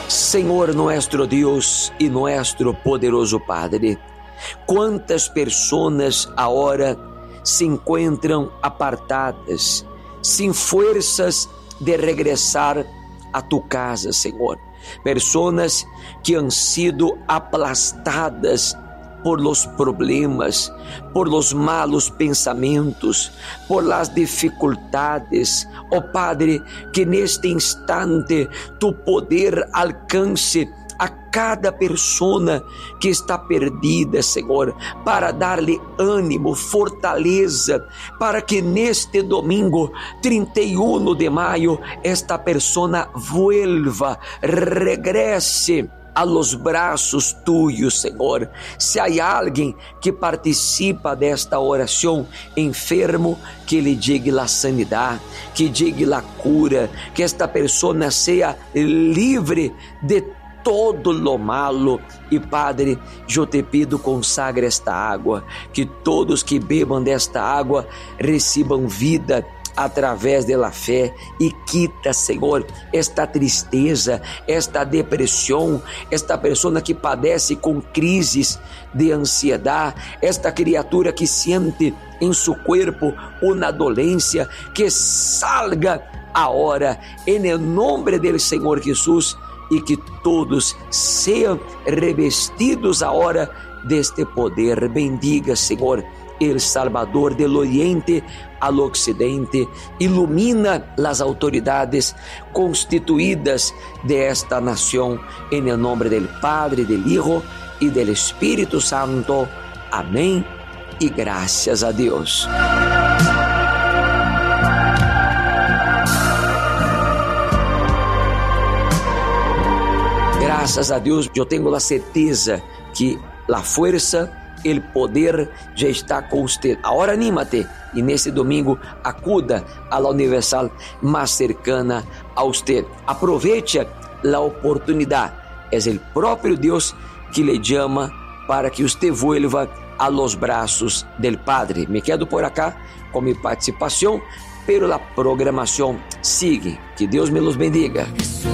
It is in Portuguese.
Senhor nuestro Dios y nuestro poderoso Padre, quantas pessoas agora se encontram apartadas, sem forças de regressar a tu casa, Senhor. Pessoas que han sido aplastadas por los problemas, por los malos pensamentos, por las dificultades. Oh Padre, que neste instante tu poder alcance a cada pessoa que está perdida, Senhor, para dar-lhe ânimo, fortaleza, para que neste domingo, 31 de maio, esta pessoa vuelva, regresse a los braços tuyos, Senhor. Se há alguém que participa desta oração enfermo, que lhe diga a sanidade, que diga a cura, que esta pessoa seja livre de todo lo malo. E Padre, eu te pido, consagra esta água, que todos que bebam desta água recebam vida através da fé, e quita, Senhor, esta tristeza, esta depressão, esta pessoa que padece com crises de ansiedade, esta criatura que sente em seu corpo uma dolência, que salga agora, em nome do Senhor Jesus, e que todos sejam revestidos agora deste poder. Bendiga, Senhor, el Salvador del Oriente al Occidente, ilumina las autoridades constituidas de esta nación, en el nombre del Padre, del Hijo y del Espíritu Santo. Amén y gracias a Dios. Graças a Deus, eu tenho a certeza que a força, o poder já está com você. Agora anímate e nesse domingo acuda a la Universal mais cercana a você. Aproveite a oportunidade. É o próprio Deus que lhe chama para que você vuelva a los braços del Padre. Me quedo por acá com minha participação, pero a programação sigue. Que Deus me los bendiga.